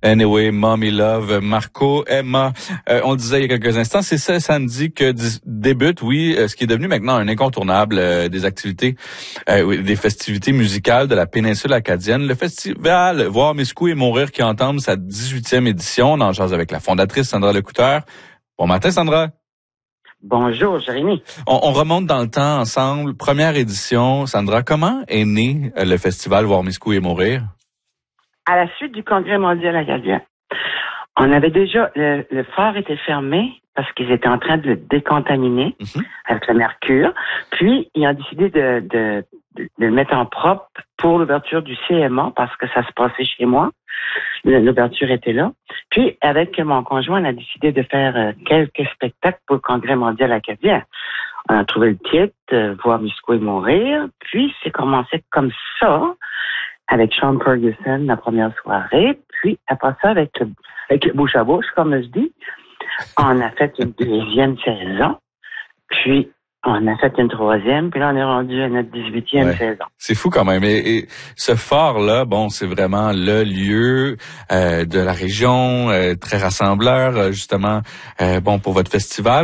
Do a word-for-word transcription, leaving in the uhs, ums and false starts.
Anyway, Mommy Love, Marco, Emma, euh, on le disait il y a quelques instants, c'est ce samedi que d- débute, oui, euh, ce qui est devenu maintenant un incontournable euh, des activités, euh, oui, des festivités musicales de la péninsule acadienne, le festival Voir mes coups et mourir qui entame sa dix-huitième édition. On en jase avec la fondatrice Sandra Lecouteur. Bon matin, Sandra. Bonjour, Jérémy. On, on remonte dans le temps ensemble. Première édition. Sandra, comment est né euh, le festival Voir mes coups et mourir? À la suite du Congrès mondial acadien, on avait déjà, le, le phare était fermé parce qu'ils étaient en train de le décontaminer mm-hmm. avec le mercure. Puis, ils ont décidé de, de, de, de le mettre en propre pour l'ouverture du C M A parce que ça se passait chez moi. L'ouverture était là. Puis, avec mon conjoint, on a décidé de faire euh, quelques spectacles pour le Congrès mondial acadien. On a trouvé le titre, euh, Voir mes coups et mourir. Puis, c'est commencé comme ça, avec Sean Ferguson, la première soirée. Puis, après ça, avec le, avec le bouche à bouche, comme je dis, on a fait une deuxième saison. Puis, on a fait une troisième, puis là, on est rendu à notre dix-huitième ouais. saison. C'est fou quand même. Et, et ce phare-là, bon, c'est vraiment le lieu euh, de la région, euh, très rassembleur, justement, euh, bon, pour votre festival.